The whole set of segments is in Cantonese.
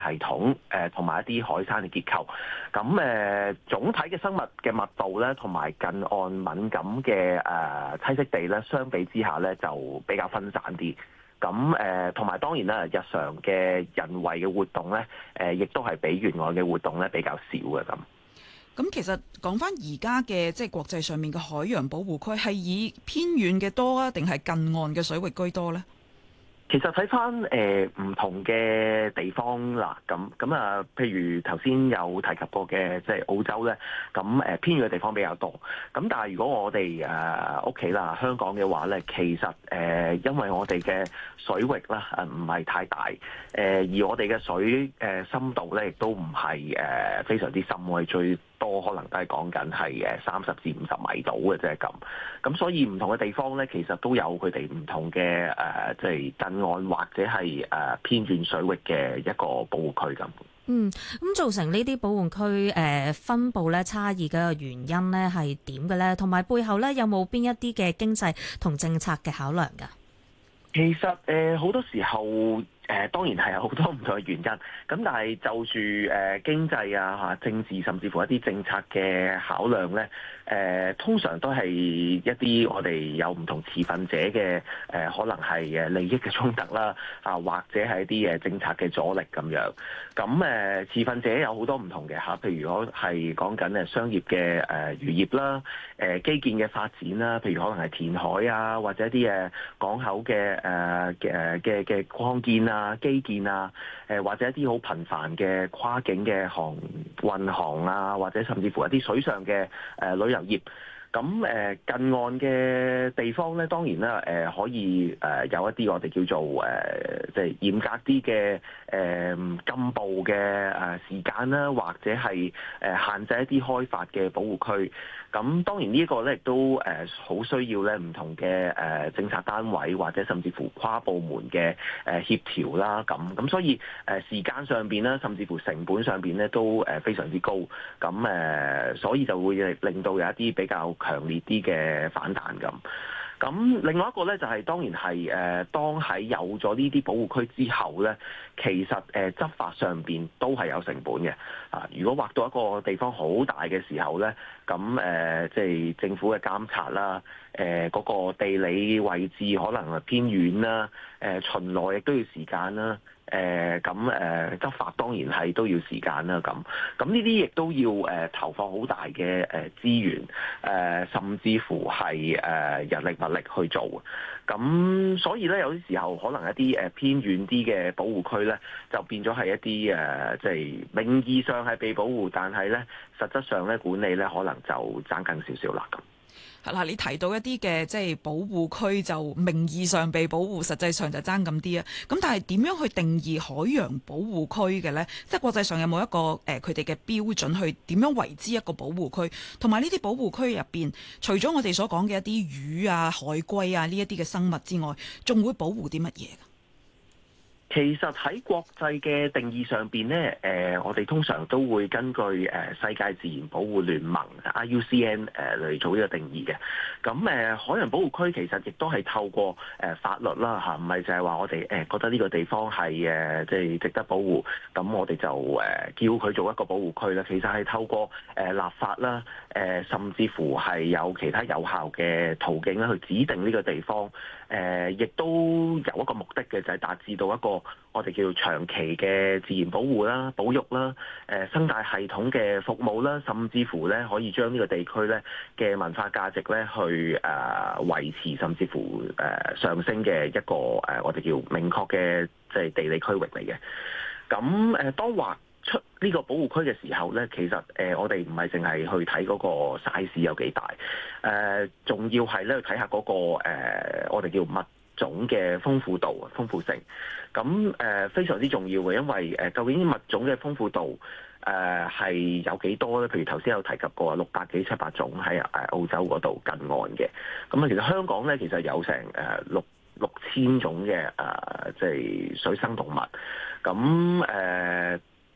系統同埋一啲海山嘅結構，咁總體嘅生物嘅密度咧，同埋近岸敏感嘅棲息地咧，相比之下咧就比較分散啲。咁同埋當然啦，日常嘅人為嘅活動咧，亦都係比沿岸嘅活動咧比較少嘅咁。 咁其實講返而家嘅即係國際上面嘅海洋保護區，係以偏遠嘅多啊，定係近岸嘅水域居多咧？ 其實睇翻唔同嘅地方啦，咁啊，譬如頭先有提及過嘅，即係澳洲咧，咁偏遠嘅地方比較多。咁但係如果我哋屋企啦，香港嘅話咧，其實因為我哋嘅水域啦唔係太大，而我哋嘅水深度咧亦都唔係非常之深，我哋最多可能都係講緊係30至50米度嘅啫咁。咁所以唔同嘅地方咧，其實都有佢哋唔同嘅即係近岸或者係偏遠水域嘅一個保護區咁。 咁造成呢啲保護區分佈咧差異嘅原因咧係點嘅咧？同埋背後咧有冇邊一啲嘅經濟同政策嘅考量㗎？ 其實好多時候當然係有好多唔同嘅原因，咁但係就住經濟啊、政治甚至乎一啲政策嘅考量咧，通常都係一啲我哋有唔同持份者嘅可能係利益嘅衝突啦，或者係一啲政策嘅阻力咁樣。咁持份者有好多唔同嘅嚇，譬如我係講緊商業嘅漁業啦、基建嘅發展啦，譬如可能係填海啊，或者一啲港口嘅嘅擴建啊、基建啊，或者一啲好頻繁嘅跨境嘅運航啊，或者甚至乎一啲水上嘅旅遊業。咁近岸嘅地方咧，當然啦，可以有一啲我哋叫做即係嚴格啲嘅禁捕嘅時間啦，或者係限制一啲開發嘅保護區。咁當然呢一個咧亦都好需要咧唔同嘅政策單位或者甚至乎跨部門嘅協調啦。咁所以時間上邊啦，甚至乎成本上邊咧都非常之高。咁所以就會令到有一啲比較強烈啲嘅反彈咁。咁另外一個咧就係當然係當喺有咗呢啲保護區之後咧，其實執法上邊都係有成本嘅。如果劃到一個地方好大嘅時候咧，咁即係政府嘅監察啦，嗰個地理位置可能係偏遠啦，巡邏亦都要時間啦。執法當然係都要時間啦，咁呢啲亦都要投放好大嘅資源，甚至乎係人力物力去做。咁所以咧，有啲時候可能一啲偏遠啲嘅保護區咧，就變咗係一啲即係名義上係被保護，但係咧實質上咧管理咧可能就爭緊少少啦咁。 係啦，你提到一啲嘅即係保護區就名義上被保護，實際上就爭咁啲啊。咁但係點樣去定義海洋保護區嘅呢？即係國際上有冇一個佢哋嘅標準去點樣為之一個保護區？同埋呢啲保護區入邊，除咗我哋所講嘅一啲魚啊、海龜啊呢一啲嘅生物之外，仲會保護啲乜嘢？ 其實喺國際嘅定義上邊咧，我哋通常都會根據世界自然保護聯盟 IUCN 嚟做呢個定義嘅。咁海洋保護區其實亦都係透過法律啦嚇，唔係就係話我哋覺得呢個地方係即係值得保護，咁我哋就叫佢做一個保護區啦。其實係透過立法啦，甚至乎係有其他有效嘅途徑啦，去指定呢個地方。亦都有一個目的嘅，就係達至到一個我哋叫做長期嘅自然保護啦、保育啦、生態系統嘅服務啦，甚至乎咧可以將呢個地區咧嘅文化價值咧去維持，甚至乎上升嘅一個我哋叫明確嘅即係地理區域嚟嘅。咁當劃出呢個保護區嘅時候咧，其實我哋唔係淨係去睇嗰個 size 有幾大，仲要係咧去睇下嗰個我哋叫物種嘅豐富度、豐富性。咁非常之重要嘅，因為究竟物種嘅豐富度係有幾多咧？譬如頭先有提及過600幾700種喺澳洲嗰度近岸嘅。咁其實香港咧其實有成6000種嘅即係水生動物。咁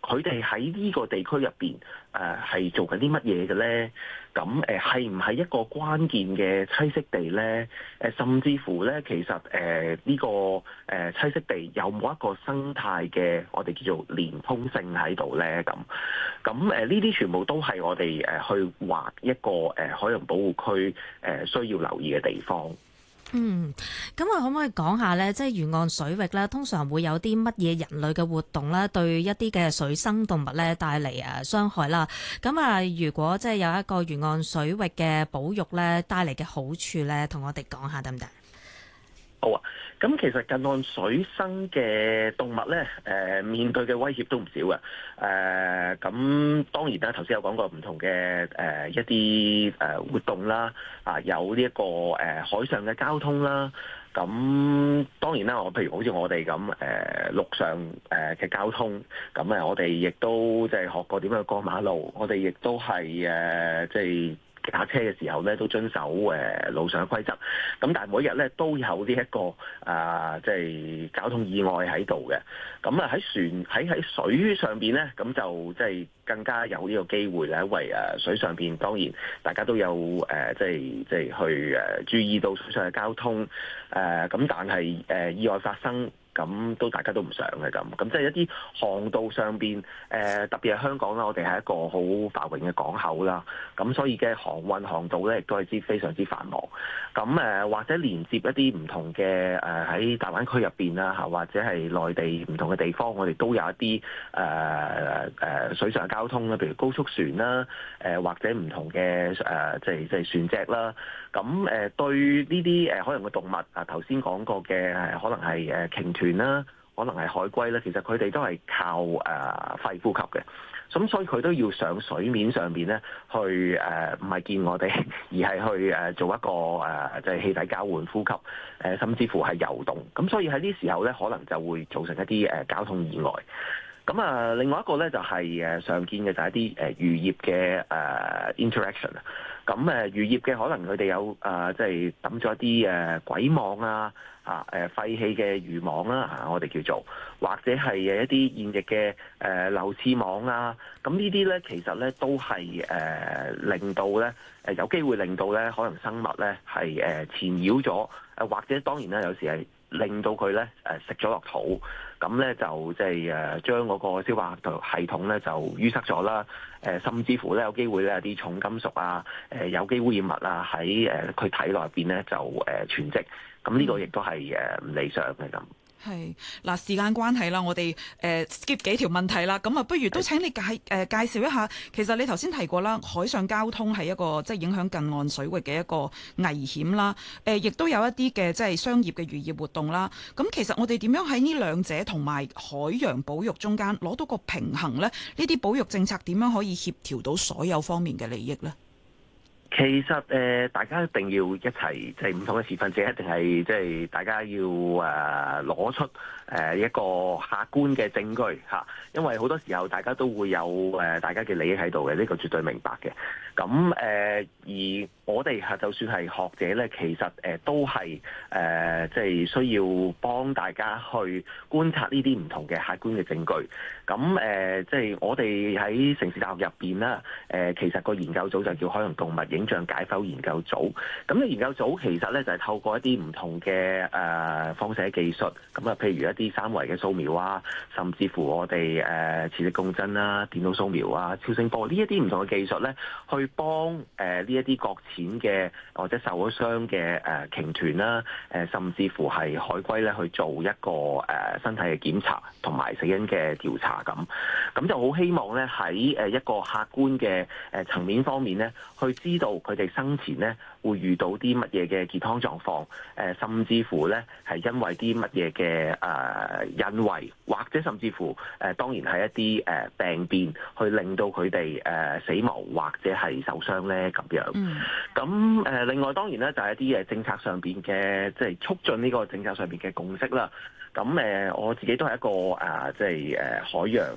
佢哋喺呢個地區入邊係做緊啲乜嘢嘅咧？咁係唔係一個關鍵嘅棲息地咧？甚至乎咧，其實呢個棲息地有冇一個生態嘅我哋叫做連通性喺度咧？咁呢啲全部都係我哋去劃一個海洋保護區需要留意嘅地方。 咁我可唔可以講下咧？即係沿岸水域咧，通常會有啲乜嘢人類嘅活動咧，對一啲嘅水生動物咧帶嚟傷害啦。咁如果即係有一個沿岸水域嘅保育咧，帶嚟嘅好處咧，同我哋講下得唔得？ 好啊，咁其實近岸水生嘅動物咧，面對嘅威脅都唔少嘅。咁當然啦，頭先有講過唔同嘅一啲活動啦，有呢一個海上嘅交通啦。咁當然啦，譬如好似我哋咁陸上嘅交通，咁我哋亦都即係學過點樣過馬路，我哋亦都係即係駕車嘅時候咧，都遵守路上嘅規則。咁但係每日咧都有呢一個即係交通意外喺度嘅。咁喺水上邊咧，咁就即係更加有呢個機會咧，因為水上邊當然大家都有即係去注意到水上嘅交通。咁但係意外發生。咁都大家都唔想嘅咁即係一啲航道上邊特別係香港啦，我哋係一個好繁榮嘅港口啦，咁所以嘅航運航道咧亦都係非常之繁忙。咁或者連接一啲唔同嘅喺大灣區入邊啦嚇，或者係內地唔同嘅地方，我哋都有一啲水上交通啦，譬如高速船啦，或者唔同嘅即係船隻啦。咁對呢啲海洋嘅動物頭先講過嘅可能係鯨豚啦，可能係海龜啦，其實佢哋都係靠肺呼吸嘅，咁所以佢都要上水面上邊咧去唔係見我哋，而係去做一個即係氣體交換呼吸，甚至乎係游動。咁所以喺呢時候咧，可能就會造成一啲交通意外。咁另外一個咧就係常見嘅就係一啲漁業嘅interaction。咁漁業嘅可能佢哋有即係抌咗一啲鬼網啊，廢棄嘅漁網啦，我哋叫做，或者係一啲現役嘅流刺網啊。咁呢啲咧其實咧都係令到咧有機會令到咧可能生物咧係纏繞咗，或者當然啦有時係令到佢咧食咗落肚。咁咧就即係將嗰個消化系統咧就淤塞咗啦，甚至乎咧有機會咧有啲重金屬啊、有機污染物啊喺佢體內入邊咧就囤積，咁呢個亦都係唔理想嘅咁。 係嗱，時間關係啦，我哋skip 幾條問題啦，咁不如都請你介紹一下。其實你頭先提過啦，海上交通係一個即係影響近岸水域嘅一個危險啦。亦都有一啲嘅即係商業嘅漁業活動啦。咁其實我哋點樣喺呢兩者同埋海洋保育中間攞到個平衡呢？呢啲保育政策點樣可以協調到所有方面嘅利益呢？ 其實大家一定要一齊，即係唔同嘅持份者，一定係即係大家要攞出一個客觀嘅證據嚇，因為好多時候大家都會有大家嘅利益喺度嘅，呢個絕對明白嘅。咁而我哋就算係學者咧，其實都係即係需要幫大家去觀察呢啲唔同嘅客觀嘅證據。咁即係我哋喺城市大學入邊啦，其實個研究組就叫海洋動物影像解剖研究組。咁呢研究組其實咧就係透過一啲唔同嘅放射技術，咁譬如一啲三維嘅掃描啊，甚至乎我哋磁力共振啦、電腦掃描啊、超聲波呢一啲唔同嘅技術咧，去幫呢一啲擱淺嘅或者受咗傷嘅鯨豚啦，甚至乎係海龜咧去做一個身體嘅檢查同埋死因嘅調查咁就好希望咧喺一個客觀嘅層面方面咧，去知道佢哋生前咧會遇到啲乜嘢嘅健康狀況，甚至乎咧係因為啲乜嘢嘅因為，或者甚至乎當然係一啲病變，去令到佢哋死亡或者係受傷咧咁樣。咁另外當然咧就係一啲政策上邊嘅即係促進呢個政策上邊嘅共識啦。咁我自己都係一個即係海洋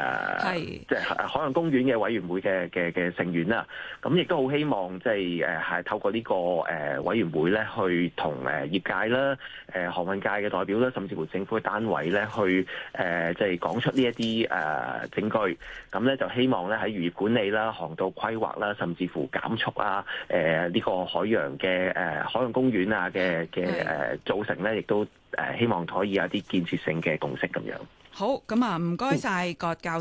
即係海洋公園嘅委員會嘅成員啦。咁亦都好希望即係透過呢個委員會咧，去同業界啦、航運界嘅代表啦，甚至乎政府嘅單位咧，去即係講出呢一啲證據。咁咧就希望咧喺漁業管理啦、航道規劃啦，甚至乎減速啊、呢個海洋公園啊嘅組成咧，亦都希望可以有啲建設性嘅共識咁樣。 好，咁啊，唔該晒葛教授。